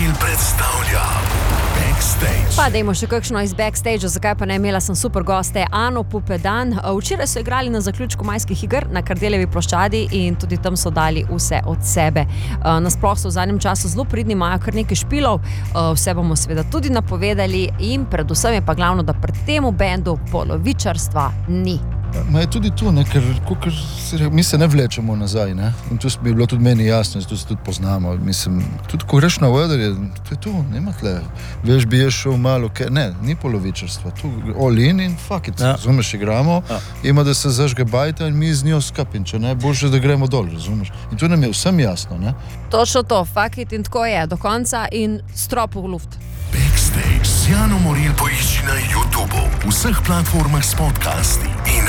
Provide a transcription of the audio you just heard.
Moril predstavlja Backstage. Pa dajmo še kakšno iz Backstage, zakaj pa ne, imela sem super goste Ano Pupedan. Včeraj so igrali na zaključku majskih iger na Kardeljevi ploščadi in tudi tam so dali vse od sebe. Nasploh so v zadnjem času zelo pridni, imajo kar nekaj špilov, vse bomo seveda tudi napovedali in predvsem je pa glavno, da pred temu bendu polovičarstva ni. Ma je tudi tu, ne, ker mi se ne vlečemo nazaj, ne? In tu bi bilo tudi meni jasno, tu se tudi poznamo. Mislim, tudi ko greš na oder, to je tu, nema tle. Veš, bi je šel malo, ne, ni polovičarstva. Tu all in fuck it, razumeš, igramo, ima da se zažge bajta in mi z njo skupin, če ne, boljše, da gremo dol, razumeš. In tu nam je vsem jasno, ne? Točno to, fuck it in tako je, do konca in strop v luft. Backstage s Jano Moril poišči na YouTubeu, vseh platformah s podcasti in